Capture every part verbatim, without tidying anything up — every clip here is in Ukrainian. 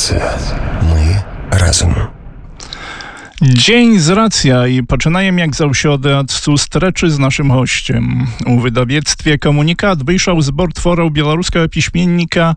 Рацыя. Мы разам. Dzień z racja i poczynajem jak zаўсёды od sustрэчы z naszym gościem. U wydawnictwie Komunikat wyszał zbor tworów białoruskiego piśmiennika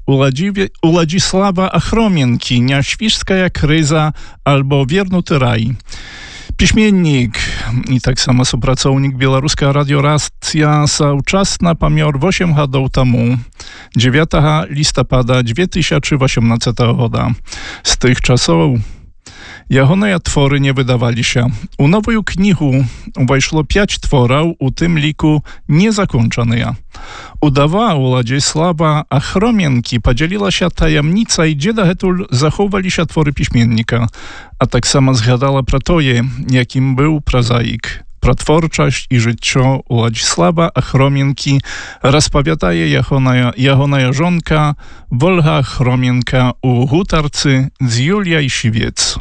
Uladisława Achromienki, Nieświżska kryza albo Wiernuty raj. Piśmiennik i tak samo współpracownik Białoruska Radioracja Sauczasna pamior osiem lat temu, dziewiątego listopada dwa tysiące osiemnastego roku. Z tych czasów ягоныя творы не выдаваліся. У новую кнігу увайшло пяць твораў, у тым ліку незакончаныя. Удава Уладзіслава Ахроменкі падзялілася таямніцай, дзе дагэтуль захоўваліся творы пісьменніка, а таксама згадала пра тое, якім быў празаік. Про творчасць і жыццё Уладзіслава Ахроменкі распавядае ягоная, ягоная жонка Wolga Achromenka у гутарцы з Юліяй Сівец.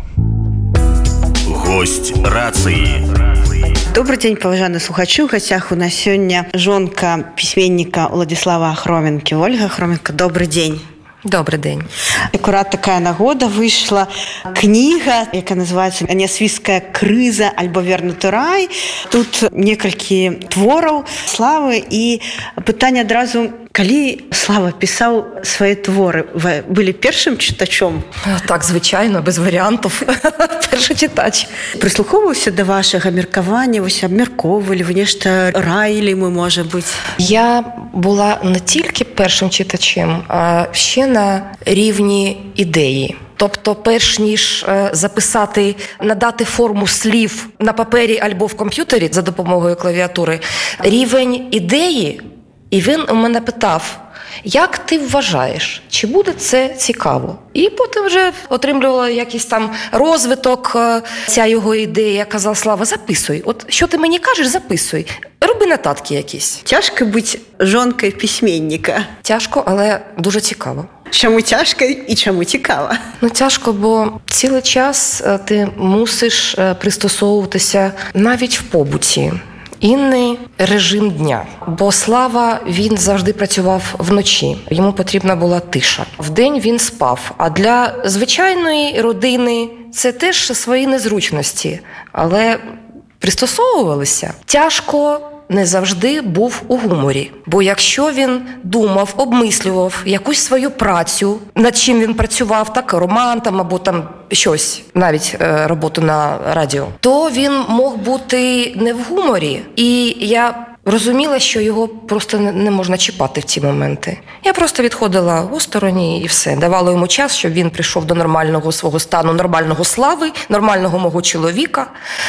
Гость рации. Добрый день, поважаныя слухачы. У гасцях у нас сёння жонка пісьменніка Уладзіслава Ахроменкі Wolga Achromenka. Добрый день. Добрый день. Акурат такая нагода выйшла кніга, якая называецца «Нясвіжская крыза» альбо «Вернуты рай». Тут некалькі твораў Славы і пытанне адразу, калі Слава пісаў свае творы, вы былі першым чытачом? Так, звичайно, без варіантів. Перший читач. Прислуховувався до вашого меркавання, ви обмірковували, ви нешта раїли, ми, може бути? Я була не тільки першим читачем, а ще на рівні ідеї. Тобто, перш ніж записати, надати форму слів на папері або в комп'ютері за допомогою клавіатури, рівень ідеї, і він у мене питав, як ти вважаєш, чи буде це цікаво? І потім вже отримувала якийсь там розвиток, ця його ідея. Я казала, Слава, записуй. От що ти мені кажеш, записуй. Роби нотатки якісь. Тяжко бути жонкою письменника? Тяжко, але дуже цікаво. Чому тяжко і чому цікаво? Ну, тяжко, бо цілий час ти мусиш пристосовуватися навіть в побуті. Інний режим дня. Бо Слава, він завжди працював вночі. Йому потрібна була тиша. Вдень він спав. А для звичайної родини це теж свої незручності. Але пристосовувалися. Тяжко не завжди був у гуморі. Бо якщо він думав, обмислював якусь свою працю, над чим він працював, так, роман там, або там щось, навіть е, роботу на радіо, то він мог бути не в гуморі. І я розуміла, що його просто не можна чіпати в ці моменти. Я просто відходила у стороні і все. Давала йому час, щоб він прийшов до нормального свого стану, нормального Слави, нормального мого чоловіка.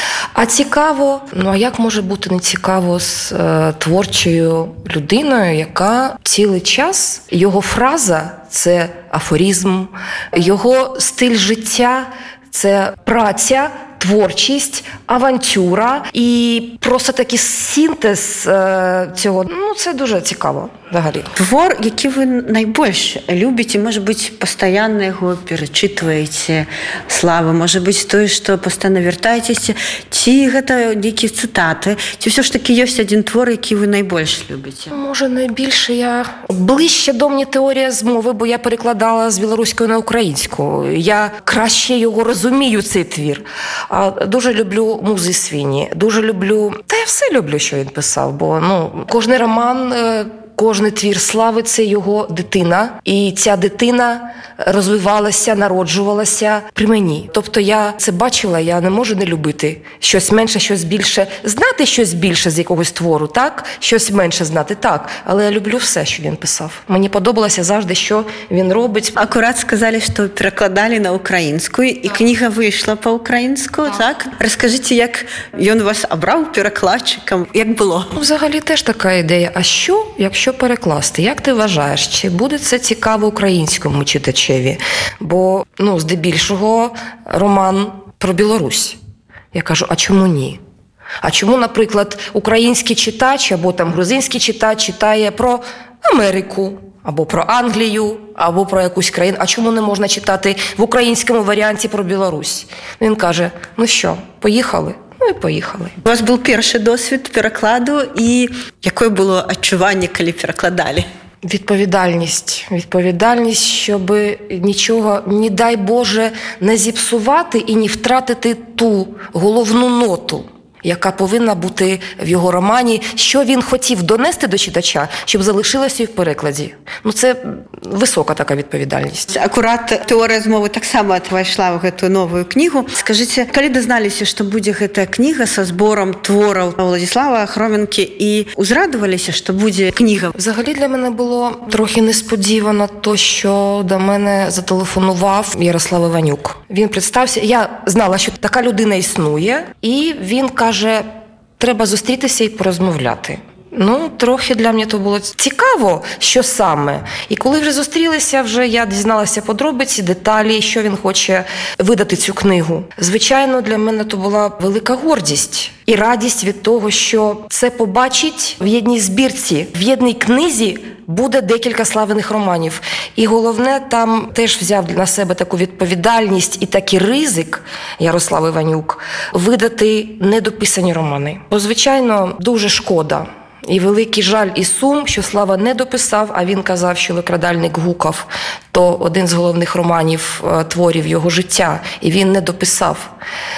А цікаво, ну а як може бути не цікаво з е, творчою людиною, яка цілий час, його фраза – це афоризм, його стиль життя – це праця, творчість, авантюра і просто такий синтез е, цього. Ну, це дуже цікаво взагалі. Твор, який ви найбільше любите, може бути, постійно його перечитуєте, Слава, може бути, то, що постійно вертаєтеся, чи це які цитати, чи все ж таки є один твор, який ви найбільше любите? Може, найбільше я... Ближче до мені теорія змови, бо я перекладала з білоруської на українську. Я краще його розумію, цей твір. А дуже люблю Музи свині, дуже люблю... Та я все люблю, що він писав, бо ну, кожний роман... Кожний твір Слави – це його дитина. І ця дитина розвивалася, народжувалася при мені. Тобто я це бачила, я не можу не любити. Щось менше, щось більше. Знати щось більше з якогось твору, так? Щось менше знати, так. Але я люблю все, що він писав. Мені подобалося завжди, що він робить. Акурат сказали, що перекладали на українську, і книга вийшла по-українську, так? так? Розкажіть, як він вас обрав перекладчиком? Як було? Взагалі теж така ідея. А що, якщо Що перекласти? Як ти вважаєш, чи буде це цікаво українському читачеві? Бо, ну, здебільшого, роман про Білорусь. Я кажу, а чому ні? А чому, наприклад, український читач або там грузинський читач читає про Америку, або про Англію, або про якусь країну? А чому не можна читати в українському варіанті про Білорусь? Він каже, ну що, поїхали? Ну і поїхали. У вас був перший досвід перекладу, і яке було відчування, коли перекладали? Відповідальність. Відповідальність, щоб нічого, не дай Боже, не зіпсувати і не втратити ту головну ноту, яка повинна бути в його романі, що він хотів донести до читача, щоб залишилося і в перекладі. Ну, це висока така відповідальність. Акурат «Тэорыя змовы» таксама увайшла ў гэтую новую кнігу. Скажыце, калі дазналіся, што будзе гэтая кніга са збором твораў Владислава Хроменкі і узрадуваліся, що буде книга? Взагалі для мене було трохи несподівано то, що до мене зателефонував Ярослав Іванюк. Він представився, я знала, що така людина існує, і він каже, треба зустрітися і порозмовляти. Ну, трохи для мене то було цікаво, що саме. І коли вже зустрілися, вже я дізналася подробиці, деталі, що він хоче видати цю книгу. Звичайно, для мене то була велика гордість і радість від того, що це побачить в єдній збірці, в єдній книзі буде декілька славених романів. І головне, там теж взяв на себе таку відповідальність і такий ризик, Ярослав Іванюк, видати недописані романи. Бо, звичайно, дуже шкода. І великий жаль і сум, що Слава не дописав, а він казав, що «Викрадальник гукав» – то один з головних романів, творів його життя, і він не дописав,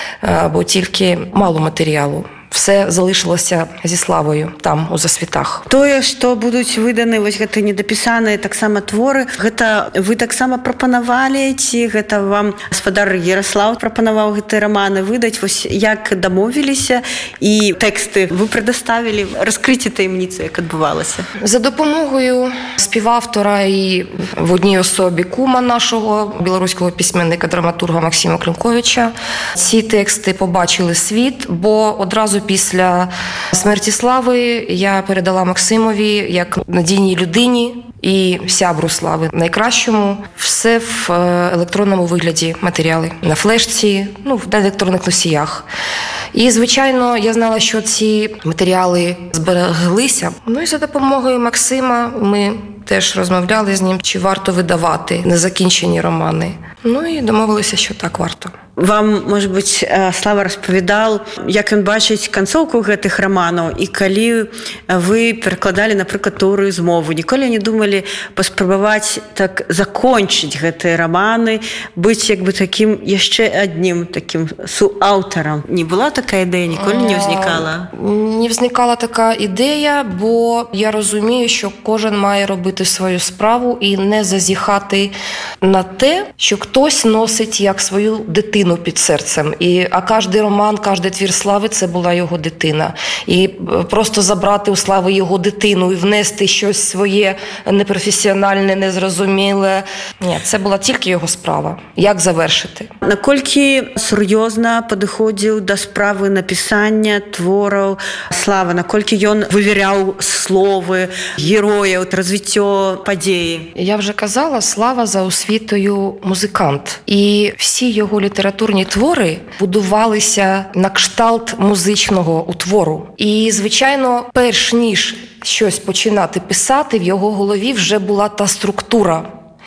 бо тільки мало матеріалу. Все залишилося зі Славою там, у засвітах. Тое, што будуць выданы вось гэты недапісаныя таксама творы, гэта вы таксама прапанавалі, ці гэта вам гаспадар Ярослав прапанаваў гэтыя раманы выдаць, вось як дамовіліся і тэксты вы прадоставілі, раскрыйце таємніцу, як адбывалася? За допомогою співавтора і в одній особі кума нашого, білоруського письменника, драматурга Максима Климковича, ці тексти побачили світ, бо одразу після смерті Слави я передала Максимові як надійній людині і сябру Слави найкращому все в електронному вигляді матеріали. На флешці, ну, на електронних носіях. І, звичайно, я знала, що ці матеріали збереглися. Ну і за допомогою Максима ми теж розмовляли з ним, чи варто видавати незакінчені романи. Ну і домовилися, що так варто. Вам, може бути, Слава розповідав, як він бачить канцовку гэтых романаў, і калі ви перекладали, наприклад, «Тэорыю змовы», ніколі не думали паспрабаваць так закончыць гэтыя романы, быць як бы таким яшчэ адним таким суаўтарам? Не була така ідея, ніколі не ўзнікала? Не vznikала така ідея, бо я розумію, що кожен має робити свою справу і не зазіхати на те, що хтось носить як свою дитину під серцем. І, а кожний роман, кожний твір Слави – це була його дитина. І просто забрати у Слави його дитину і внести щось своє непрофесіональне, незрозуміле. Ні, це була тільки його справа. Як завершити? Наколькі сур'ёзна падыходзіў да справы напісання твораў Слава? Наколькі ён вывяряў словы герояў, развіццё падзеі? Я вже казала, Слава за освітою музикант. І всі його літературні твори будувалися на кшталт музичного утвору. І, звичайно, перш ніж щось починати писати, в його голові вже була та структура.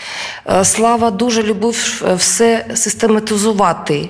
Слава дуже любив все систематизувати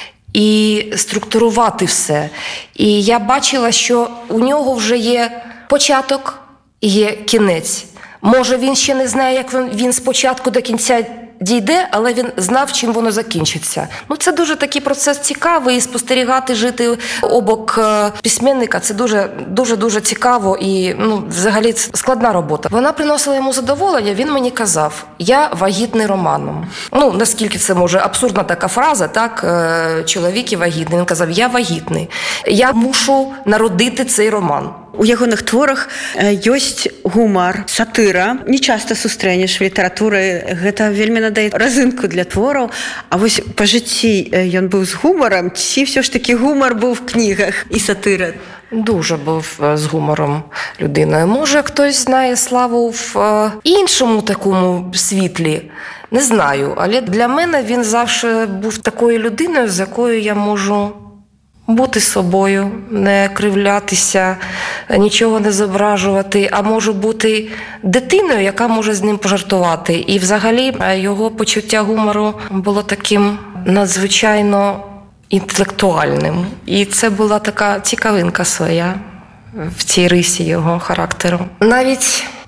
і структурувати все. І я бачила, що у нього вже є початок і є кінець. Може, він ще не знає, як він, він спочатку до кінця дійде, але він знав, чим воно закінчиться. Ну, це дуже такий процес цікавий, і спостерігати, жити обок письменника – це дуже, дуже, дуже цікаво і, ну, взагалі, складна робота. Вона приносила йому задоволення, він мені казав, я вагітний романом. Ну, наскільки це може абсурдна така фраза, так, чоловік і вагітний. Він казав, я вагітний, я мушу народити цей роман. У ягоных творах ёсць гумар, сатыра. Не часта сустрэнеш в літаратуры. Гэта вельмі надае разынку для твораў. А вось па жыцці ён быў з гумаром, ці все ж таки гумар був в книгах і сатира? Дуже був з гумором людиною. Може, хтось знає Славу в іншому такому світлі. Не знаю. Але для мене він завжди був такою людиною, з якою я можу бути собою, не кривлятися, нічого не зображувати, а можу бути дитиною, яка може з ним пожартувати. І взагалі його почуття гумору було таким надзвичайно інтелектуальним. І це була така цікавинка своя в цій рисі його характеру. Навіть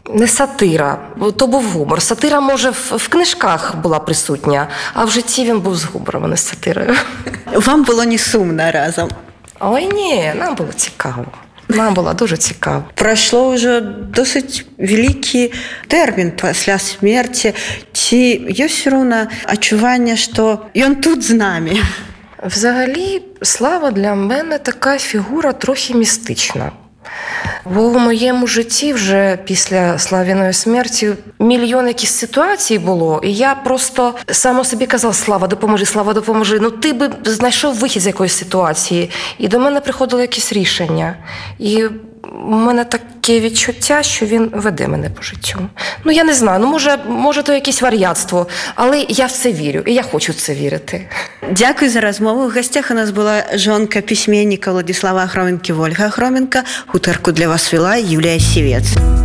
Не сатира, то був гумор. Сатира, може, в, в книжках була присутня, а в житті він був з гумором, а не з сатирою. Вам було не сумно разом? Ой, ні, нам було цікаво. Нам було дуже цікаво. Пройшло вже досить великий термін після смерті. Чи є все одно відчування, що він тут з нами? Взагалі, Слава для мене така фігура трохи містична. Бо в моєму житті вже після Славіної смерті мільйон якісь ситуацій було, і я просто сама собі казала: Слава, допоможи, Слава, допоможи. Ну ти би знайшов вихід з якоїсь ситуації. І до мене приходило якесь рішення. І у мене таке відчуття, що він веде мене по життю. Ну, я не знаю, ну, може, може то якесь вар'ятство, але я в це вірю, і я хочу в це вірити. Дякую за розмову. В гостях у нас була жонка письменника Владислава Ахроменки Ольга Ахроменко. Хуторку для вас вела Юлія Сівець.